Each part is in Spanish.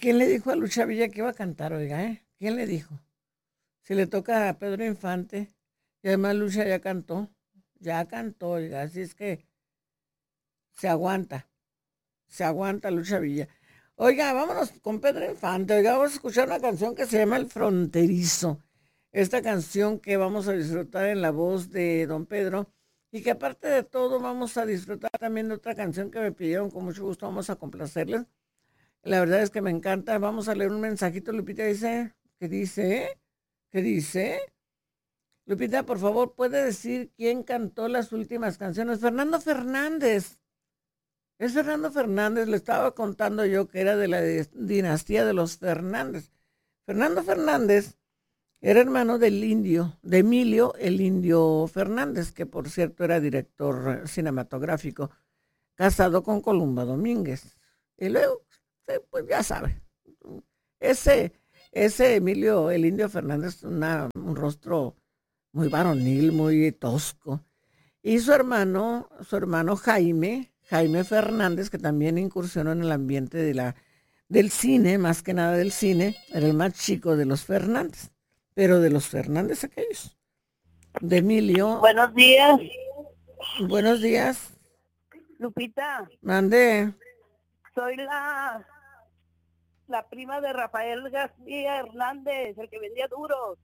¿Quién le dijo a Lucha Villa que iba a cantar, oiga, ¿Quién le dijo? Si le toca a Pedro Infante, y además Lucha ya cantó, oiga, así es que se aguanta Lucha Villa. Oiga, vámonos con Pedro Infante, oiga, vamos a escuchar una canción que se llama El Fronterizo. Esta canción que vamos a disfrutar en la voz de don Pedro y que aparte de todo vamos a disfrutar también de otra canción que me pidieron con mucho gusto, vamos a complacerles. La verdad es que me encanta. Vamos a leer un mensajito. Lupita dice, ¿qué dice? ¿Qué dice? Lupita, por favor, ¿puede decir quién cantó las últimas canciones? Fernando Fernández. Es Fernando Fernández, le estaba contando yo que era de la dinastía de los Fernández. Fernando Fernández era hermano del indio, de Emilio el Indio Fernández, que por cierto era director cinematográfico, casado con Columba Domínguez. Y luego, pues ya sabe, ese, ese Emilio el Indio Fernández, un rostro muy varonil, muy tosco. Y su hermano Jaime Fernández, que también incursionó en el ambiente del cine, más que nada del cine, era el más chico de los Fernández, pero de los Fernández aquellos. De Emilio. Buenos días. Buenos días. Lupita. Mande. Soy la prima de Rafael García Hernández, el que vendía duros.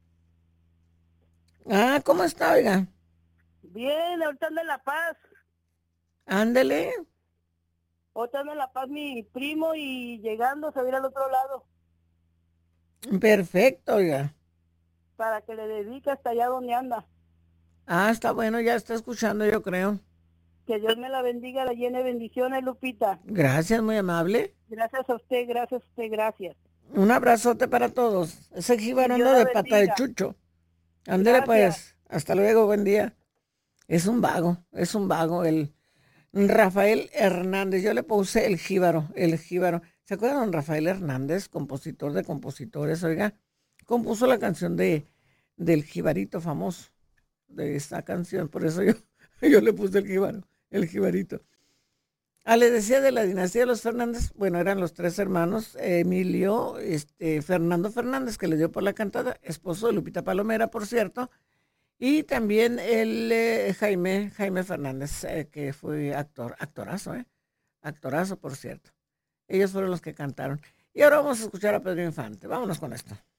Ah, ¿cómo está, oiga? Bien, ahorita anda en La Paz. Ándele. Ahorita anda en La Paz mi primo y llegando se va a ir al otro lado. Perfecto, oiga. Para que le dedique hasta allá donde anda. Ah, está bueno, ya está escuchando, yo creo. Que Dios me la bendiga, la llene de bendiciones, Lupita. Gracias, muy amable. Gracias a usted, gracias. Un abrazote para todos. Ese jíbaro anda de pata de chucho. Ándele pues. Hasta luego, buen día. Es un vago, el Rafael Hernández. Yo le puse el jíbaro. ¿Se acuerdan de don Rafael Hernández, compositor de compositores? Oiga, compuso la canción del jibarito famoso, de esta canción. Por eso yo le puse el jibarito. Le decía de la dinastía de los Fernández, bueno, eran los tres hermanos, Emilio, Fernando Fernández, que le dio por la cantada, esposo de Lupita Palomera, por cierto, y también el Jaime Fernández, que fue actorazo, por cierto. Ellos fueron los que cantaron. Y ahora vamos a escuchar a Pedro Infante. Vámonos con esto.